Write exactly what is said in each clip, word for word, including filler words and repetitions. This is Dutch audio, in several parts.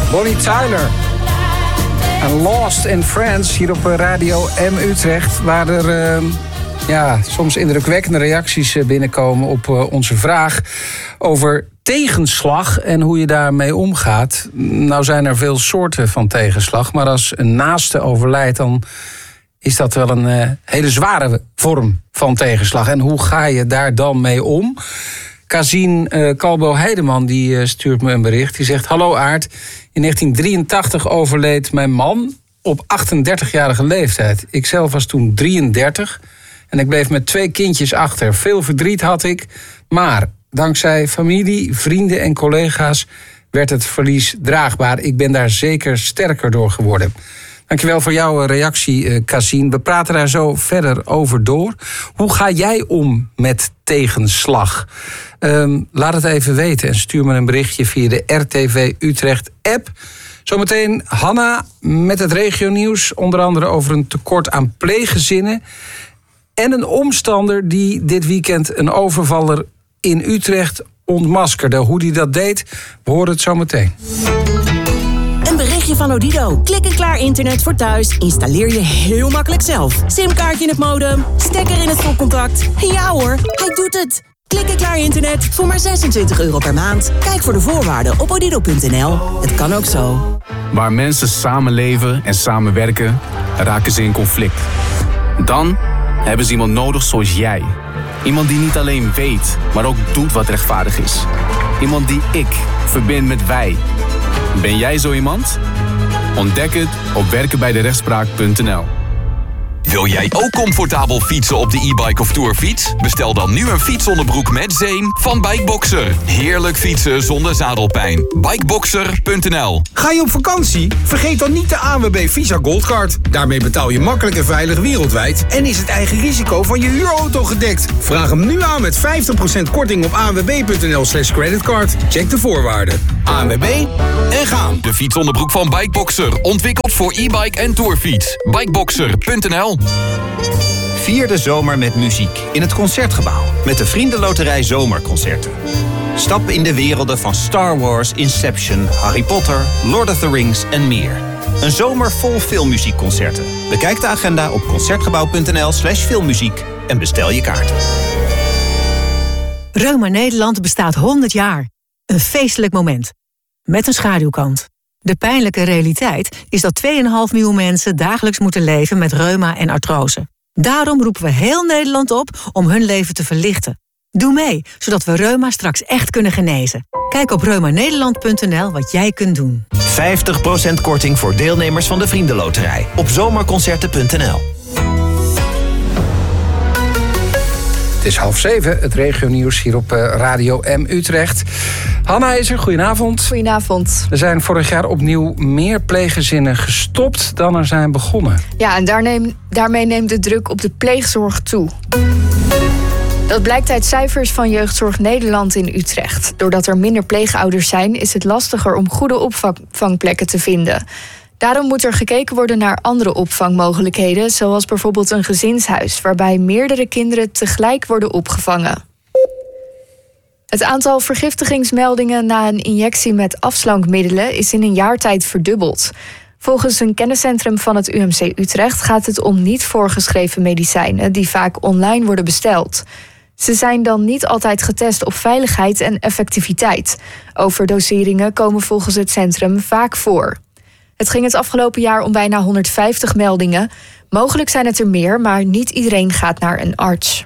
Bonnie Tyler. En Lost in France, hier op Radio M Utrecht, waar er uh, ja, soms indrukwekkende reacties binnenkomen op uh, onze vraag over tegenslag en hoe je daarmee omgaat. Nou zijn er veel soorten van tegenslag, maar als een naaste overlijdt, dan is dat wel een uh, hele zware vorm van tegenslag. En hoe ga je daar dan mee om? Kazien uh, Kalbo-Heideman die uh, stuurt me een bericht. Die zegt: hallo Aart, in negentien drieëntachtig overleed mijn man op achtendertigjarige leeftijd. Ikzelf was toen drieëndertig en ik bleef met twee kindjes achter. Veel verdriet had ik, maar dankzij familie, vrienden en collega's werd het verlies draagbaar. Ik ben daar zeker sterker door geworden. Dankjewel voor jouw reactie, Kazien. We praten daar zo verder over door. Hoe ga jij om met tegenslag? Um, laat het even weten en stuur me een berichtje via de R T V Utrecht app. Zometeen Hanna met het regionieuws. Onder andere over een tekort aan pleeggezinnen. En een omstander die dit weekend een overvaller in Utrecht ontmaskerde. Hoe die dat deed, we horen het zo meteen. Een berichtje van Odido. Klik en klaar internet voor thuis. Installeer je heel makkelijk zelf. Simkaartje in het modem, stekker in het stopcontact. En ja hoor, hij doet het. Klik en klaar internet voor maar zesentwintig euro per maand. Kijk voor de voorwaarden op odido punt n l. Het kan ook zo. Waar mensen samenleven en samenwerken, raken ze in conflict. Dan hebben ze iemand nodig zoals jij. Iemand die niet alleen weet, maar ook doet wat rechtvaardig is. Iemand die ik verbind met wij. Ben jij zo iemand? Ontdek het op werken bij de rechtspraak punt n l. Wil jij ook comfortabel fietsen op de e-bike of tourfiets? Bestel dan nu een fietsonderbroek met zeem van Bikeboxer. Heerlijk fietsen zonder zadelpijn. Bikeboxer punt n l. Ga je op vakantie? Vergeet dan niet de A N W B Visa Goldcard. Daarmee betaal je makkelijk en veilig wereldwijd en is het eigen risico van je huurauto gedekt. Vraag hem nu aan met vijftig procent korting op a n w b punt n l slash creditcard. Check de voorwaarden. A N W B en gaan. De fietsonderbroek van Bikeboxer. Ontwikkeld voor e-bike en tourfiets. Bikeboxer punt n l. Vier de zomer met muziek in het Concertgebouw met de Vriendenloterij Zomerconcerten. Stap in de werelden van Star Wars, Inception, Harry Potter, Lord of the Rings en meer. Een zomer vol filmmuziekconcerten. Bekijk de agenda op concertgebouw punt n l slash filmmuziek en bestel je kaarten. Reuma Nederland bestaat honderd jaar. Een feestelijk moment. Met een schaduwkant. De pijnlijke realiteit is dat twee komma vijf miljoen mensen dagelijks moeten leven met reuma en artrose. Daarom roepen we heel Nederland op om hun leven te verlichten. Doe mee, zodat we reuma straks echt kunnen genezen. Kijk op reuma nederland punt n l wat jij kunt doen. vijftig procent korting voor deelnemers van de Vriendenloterij op zomerconcerten punt n l. Het is half zeven, het regionieuws hier op Radio M Utrecht. Hanna is er, goedenavond. Goedenavond. Er zijn vorig jaar opnieuw meer pleeggezinnen gestopt dan er zijn begonnen. Ja, en daar neem, daarmee neemt de druk op de pleegzorg toe. Dat blijkt uit cijfers van Jeugdzorg Nederland in Utrecht. Doordat er minder pleegouders zijn, is het lastiger om goede opvangplekken te vinden. Daarom moet er gekeken worden naar andere opvangmogelijkheden, zoals bijvoorbeeld een gezinshuis, waarbij meerdere kinderen tegelijk worden opgevangen. Het aantal vergiftigingsmeldingen na een injectie met afslankmiddelen is in een jaar tijd verdubbeld. Volgens een kenniscentrum van het U M C Utrecht gaat het om niet voorgeschreven medicijnen die vaak online worden besteld. Ze zijn dan niet altijd getest op veiligheid en effectiviteit. Overdoseringen komen volgens het centrum vaak voor. Het ging het afgelopen jaar om bijna honderdvijftig meldingen. Mogelijk zijn het er meer, maar niet iedereen gaat naar een arts.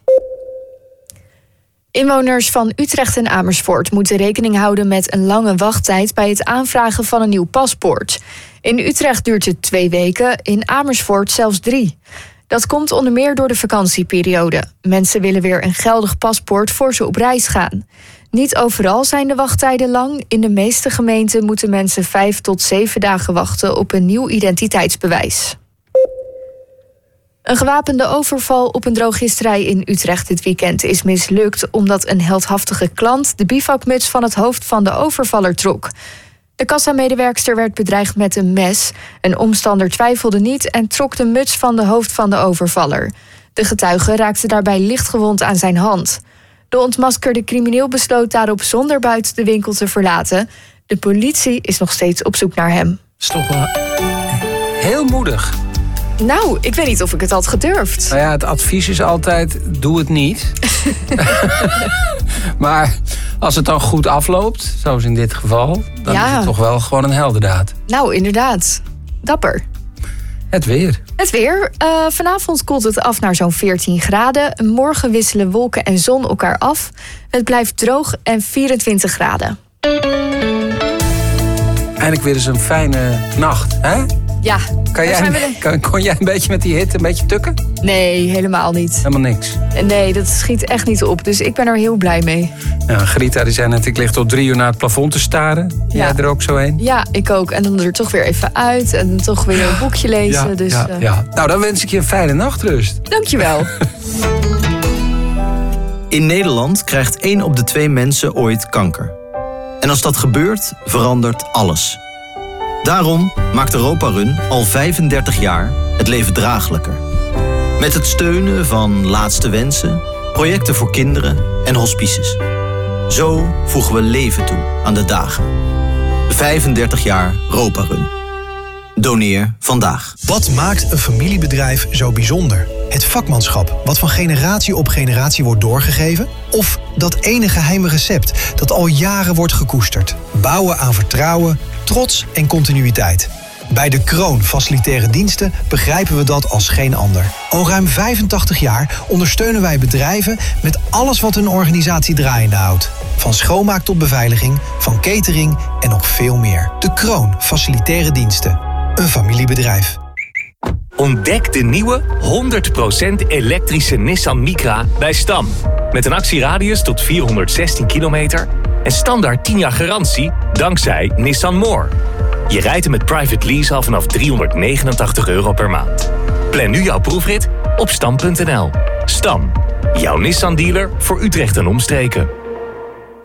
Inwoners van Utrecht en Amersfoort moeten rekening houden met een lange wachttijd bij het aanvragen van een nieuw paspoort. In Utrecht duurt het twee weken, in Amersfoort zelfs drie. Dat komt onder meer door de vakantieperiode. Mensen willen weer een geldig paspoort voor ze op reis gaan. Niet overal zijn de wachttijden lang. In de meeste gemeenten moeten mensen vijf tot zeven dagen wachten op een nieuw identiteitsbewijs. Een gewapende overval op een drogisterij in Utrecht dit weekend is mislukt omdat een heldhaftige klant de bivakmuts van het hoofd van de overvaller trok. De kassamedewerkster werd bedreigd met een mes. Een omstander twijfelde niet en trok de muts van de hoofd van de overvaller. De getuige raakte daarbij lichtgewond aan zijn hand. De ontmaskerde crimineel besloot daarop zonder buiten de winkel te verlaten. De politie is nog steeds op zoek naar hem. Dat is toch wel heel moedig. Nou, ik weet niet of ik het had gedurfd. Nou ja, het advies is altijd, doe het niet. Maar als het dan goed afloopt, zoals in dit geval... dan ja. is het toch wel gewoon een heldendaad. Nou, inderdaad. Dapper. Het weer. Het weer. Uh, vanavond koelt het af naar zo'n veertien graden. Morgen wisselen wolken en zon elkaar af. Het blijft droog en vierentwintig graden. Eindelijk weer eens een fijne nacht, hè? Ja. Kan jij, de... kan, kon jij een beetje met die hitte een beetje tukken? Nee, helemaal niet. Helemaal niks? Nee, dat schiet echt niet op. Dus ik ben er heel blij mee. Ja, Greta die zei net, ik lig tot drie uur naar het plafond te staren. Ja. Jij er ook zo heen? Ja, ik ook. En dan er toch weer even uit. En toch weer een boekje lezen. Ja, dus, ja, uh... ja. Nou, dan wens ik je een fijne nachtrust. Dankjewel. In Nederland krijgt één op de twee mensen ooit kanker. En als dat gebeurt, verandert alles. Daarom maakt Europa Run al vijfendertig jaar het leven draaglijker. Met het steunen van Laatste Wensen, projecten voor kinderen en hospices. Zo voegen we leven toe aan de dagen. vijfendertig jaar Europa Run. Doneer vandaag. Wat maakt een familiebedrijf zo bijzonder? Het vakmanschap wat van generatie op generatie wordt doorgegeven? Of dat ene geheime recept dat al jaren wordt gekoesterd? Bouwen aan vertrouwen, trots en continuïteit. Bij de Kroon Facilitaire Diensten begrijpen we dat als geen ander. Al ruim vijfentachtig jaar ondersteunen wij bedrijven met alles wat hun organisatie draaiende houdt. Van schoonmaak tot beveiliging, van catering en nog veel meer. De Kroon Facilitaire Diensten. Een familiebedrijf. Ontdek de nieuwe honderd procent elektrische Nissan Micra bij Stam. Met een actieradius tot vierhonderdzestien kilometer en standaard tien jaar garantie dankzij Nissan More. Je rijdt hem met private lease al vanaf driehonderdnegenentachtig euro per maand. Plan nu jouw proefrit op stam punt n l. Stam, jouw Nissan dealer voor Utrecht en omstreken.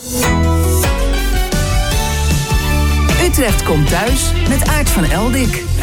Utrecht komt thuis met Aart van Eldik.